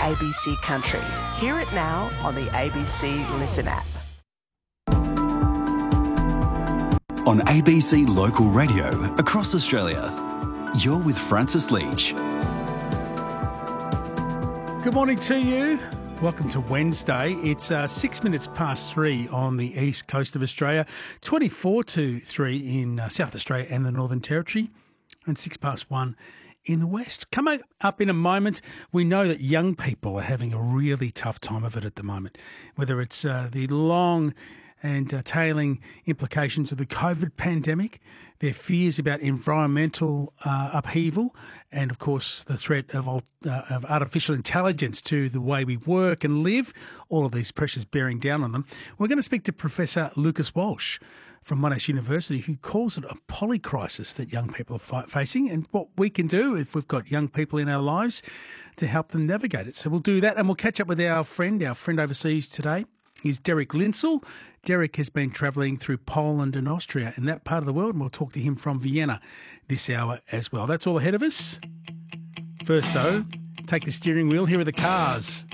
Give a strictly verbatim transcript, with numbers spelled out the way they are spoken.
A B C Country. Hear it now on the A B C Listen app. On A B C Local Radio across Australia, you're with Francis Leach. Good morning to you. Welcome to Wednesday. It's uh, six minutes past three on the east coast of Australia, twenty-four to three in uh, South Australia and the Northern Territory, and six past one in the west. Coming up in a moment, we know that young people are having a really tough time of it at the moment, whether it's uh, the long and uh, tailing implications of the COVID pandemic, their fears about environmental uh, upheaval, and of course the threat of, uh, of artificial intelligence to the way we work and live, all of these pressures bearing down on them. We're going to speak to Professor Lucas Walsh from Monash University, who calls it a polycrisis that young people are fi- facing, and what we can do if we've got young people in our lives to help them navigate it. So we'll do that, and we'll catch up with our friend, our friend overseas today. He's Derek Linsell. Derek has been travelling through Poland and Austria in that part of the world, and we'll talk to him from Vienna this hour as well. That's all ahead of us. First, though, take the steering wheel. Here are the Cars.